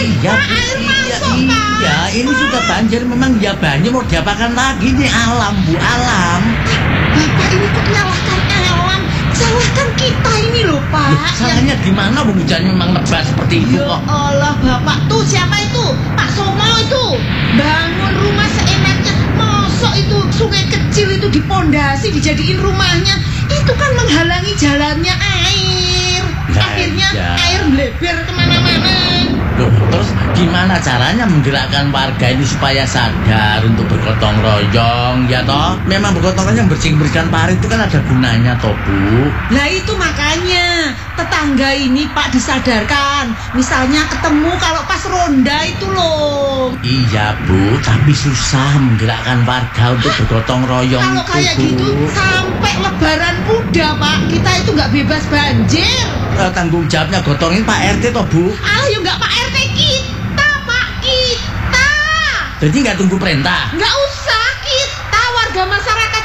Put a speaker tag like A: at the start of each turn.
A: Iya,
B: Pak, air masuk, Pak.
A: iya, ini sudah banjir memang ya banjir mau diapakan lagi ini alam Bu, alam.
B: Bapak ini kok nyalahkan alam, salahkan kita ini loh Pak.
A: Loh, salahnya di mana Bu hujan memang lebat seperti itu
B: Ya
A: kok?
B: Allah Bapak, tuh siapa itu? Pak Somo itu bangun rumah seenaknya. Mosok itu sungai kecil itu dipondasi dijadiin rumahnya, itu kan menghalangi jalannya air.
A: Nah,
B: Akhirnya
A: iya.
B: air melebar kemana-mana.
A: Loh, terus gimana caranya menggerakkan warga ini supaya sadar untuk bergotong royong ya toh? Memang bergotong royong bersih-bersihkan parit itu kan ada gunanya toh Bu.
B: Nah itu makanya tetangga ini Pak disadarkan. Misalnya ketemu kalau pas ronda itu loh.
A: Iya Bu, tapi susah menggerakkan warga untuk bergotong royong
B: Kalau
A: itu,
B: kayak
A: Bu.
B: gitu sampai lebaran muda Pak, kita itu nggak bebas banjir.
A: Tanggung jawabnya gotongin Pak RT toh Bu.
B: Ayo nggak Pak RT, kita Pak, kita.
A: Jadi nggak tunggu perintah.
B: Nggak usah, kita warga masyarakat